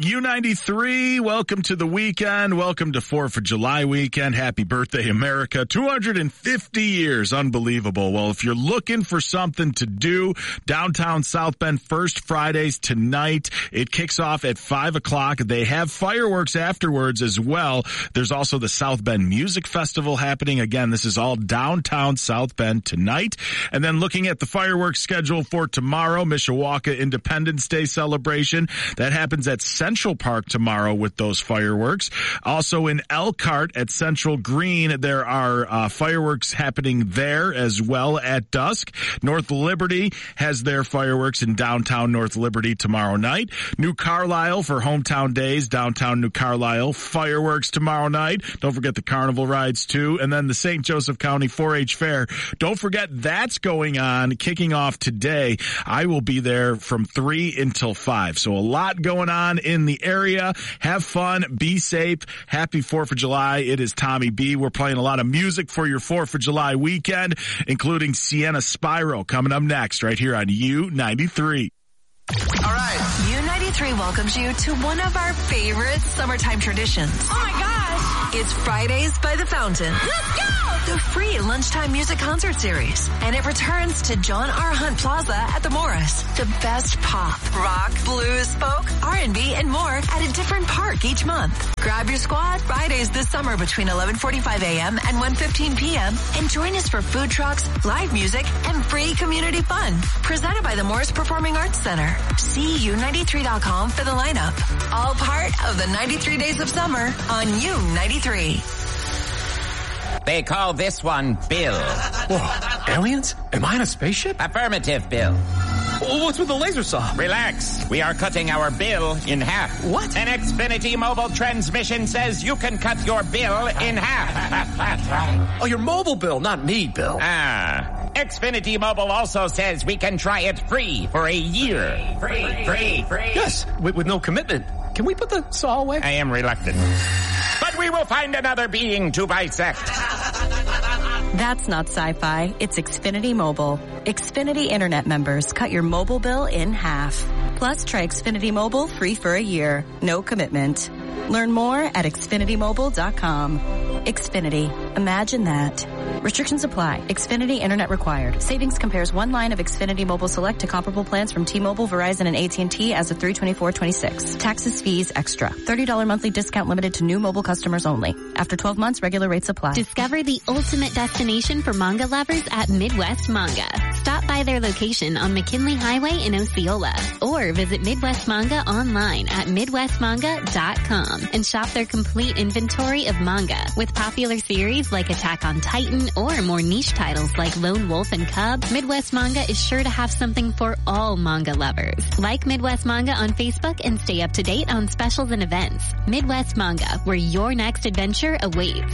U93, welcome to the weekend. Welcome to 4th of July weekend. Happy birthday, America. 250 years. Unbelievable. Well, if you're looking for something to do, downtown South Bend, First Fridays tonight. It kicks off at 5 o'clock. They have fireworks afterwards as well. There's also the South Bend Music Festival happening. Again, this is all downtown South Bend tonight. And then looking at the fireworks schedule for tomorrow, Mishawaka Independence Day celebration. That happens at Central Park tomorrow with those fireworks. Also in Elkhart at Central Green, there are fireworks happening there as well at dusk. North Liberty has their fireworks in downtown North Liberty tomorrow night. New Carlisle for Hometown Days, downtown New Carlisle. Fireworks tomorrow night. Don't forget the carnival rides too. And then the St. Joseph County 4-H Fair. Don't forget that's going on, kicking off today. I will be there from 3 until 5. So a lot going on in the area. Have fun. Be safe. Happy 4th of July. It is Tommy B. We're playing a lot of music for your 4th of July weekend, including Sienna Spyro coming up next right here on U93. All right. U93 welcomes you to one of our favorite summertime traditions. Oh my gosh. It's Fridays by the Fountain. Let's go! The free lunchtime music concert series. And it returns to John R. Hunt Plaza at the Morris. The best pop, rock, blues, folk, R&B, and more at a different park each month. Grab your squad Fridays this summer between 11:45 a.m. and 1:15 p.m. and join us for food trucks, live music, and free community fun. Presented by the Morris Performing Arts Center. See U93.com for the lineup. All part of the 93 Days of Summer on U93. They call this one Bill. Whoa, aliens? Am I in a spaceship? Affirmative, Bill. What's with the laser saw? Relax. We are cutting our bill in half. What? An Xfinity mobile transmission says you can cut your bill in half. Oh, your mobile bill, not me, Bill. Xfinity Mobile also says we can try it free for a year. Free. Yes, with no commitment. Can we put the saw away? I am reluctant. But we will find another being to bisect. That's not sci-fi. It's Xfinity Mobile. Xfinity Internet members cut your mobile bill in half. Plus, try Xfinity Mobile free for a year. No commitment. Learn more at XfinityMobile.com. Xfinity. Imagine that. Restrictions apply. Xfinity Internet required. Savings compares one line of Xfinity Mobile Select to comparable plans from T-Mobile, Verizon, and AT&T as of 3/24/26. Taxes, fees, extra. $30 monthly discount limited to new mobile customers only. After 12 months, regular rates apply. Discover the ultimate destination for manga lovers at Midwest Manga. Stop by their location on McKinley Highway in Osceola or visit Midwest Manga online at midwestmanga.com and shop their complete inventory of manga with popular series like Attack on Titan or more niche titles like Lone Wolf and Cub. Midwest Manga is sure to have something for all manga lovers. Like Midwest Manga on Facebook and stay up to date on specials and events. Midwest Manga, where your next adventure awaits.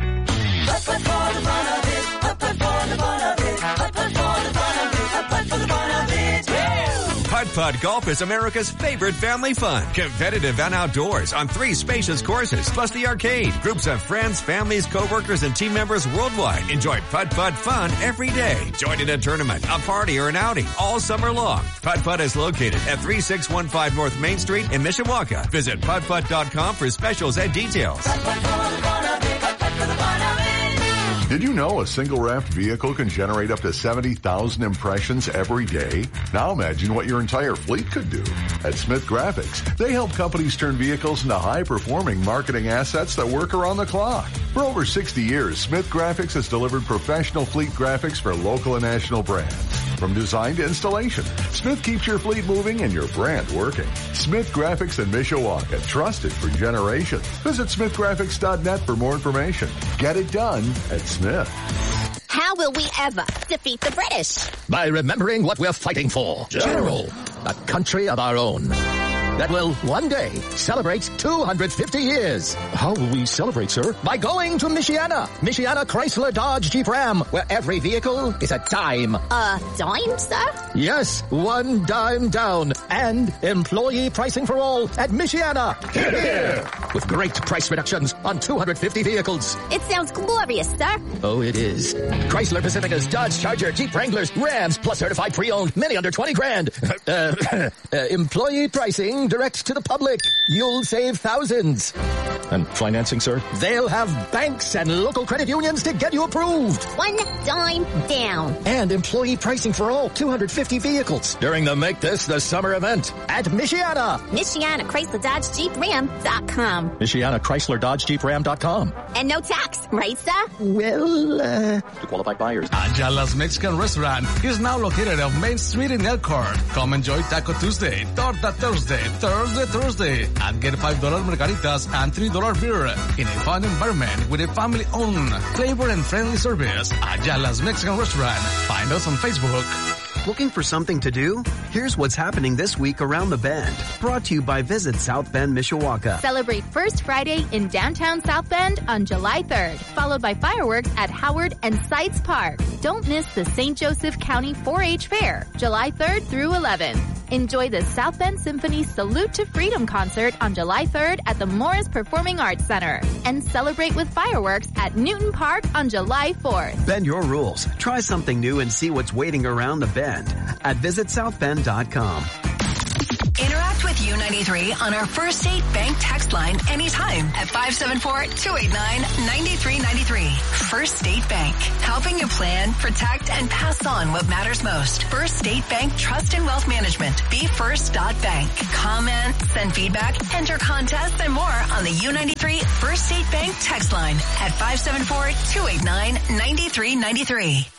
Putt-Putt Golf is America's favorite family fun. Competitive and outdoors on 3 spacious courses, plus the arcade. Groups of friends, families, coworkers, and team members worldwide enjoy Putt-Putt fun every day. Join in a tournament, a party, or an outing all summer long. Putt-Putt is located at 3615 North Main Street in Mishawaka. Visit puttputt.com for specials and details. Did you know a single wrapped vehicle can generate up to 70,000 impressions every day? Now imagine what your entire fleet could do. At Smith Graphics, they help companies turn vehicles into high-performing marketing assets that work around the clock. For over 60 years, Smith Graphics has delivered professional fleet graphics for local and national brands. From design to installation, Smith keeps your fleet moving and your brand working. Smith Graphics in Mishawaka, trusted for generations. Visit smithgraphics.net for more information. Get it done at Smith. How will we ever defeat the British? By remembering what we're fighting for. General, a country of our own. That will one day celebrate 250 years. How will we celebrate, sir? By going to Michiana. Michiana Chrysler Dodge Jeep Ram, where every vehicle is a dime. A dime, sir? Yes, one dime down. And employee pricing for all at Michiana. Yeah. With great price reductions on 250 vehicles. It sounds glorious, sir. Oh, it is. Chrysler Pacificas, Dodge Charger, Jeep Wranglers, Rams, plus certified pre-owned, many under 20 grand. Employee pricing direct to the public. You'll save thousands. And financing, sir? They'll have banks and local credit unions to get you approved. One dime down. And employee pricing for all 250 vehicles during the Make This the Summer event at Michiana. Michiana Chrysler Dodge Jeep Ram.com. Michiana Chrysler Dodge Jeep Ram.com. And no tax, right, sir? Well, to qualified buyers. Ayala's Mexican Restaurant is now located on Main Street in Elkhart. Come enjoy Taco Tuesday, Torta Thursday, Thursday, and get $5 margaritas and $3 beer in a fun environment with a family-owned, flavor and friendly service. Ayala's Mexican Restaurant. Find us on Facebook. Looking for something to do? Here's what's happening this week around the Bend. Brought to you by Visit South Bend, Mishawaka. Celebrate First Friday in downtown South Bend on July 3rd, followed by fireworks at Howard and Sites Park. Don't miss the St. Joseph County 4-H Fair, July 3rd through 11th. Enjoy the South Bend Symphony Salute to Freedom concert on July 3rd at the Morris Performing Arts Center. And celebrate with fireworks at Newton Park on July 4th. Bend your rules. Try something new and see what's waiting around the Bend at visitsouthbend.com. Interact with U93 on our First State Bank text line anytime at 574-289-9393. First State Bank, helping you plan, protect, and pass on what matters most. First State Bank Trust and Wealth Management. BeFirst.bank. Comment, send feedback, enter contests, and more on the U93 First State Bank text line at 574-289-9393.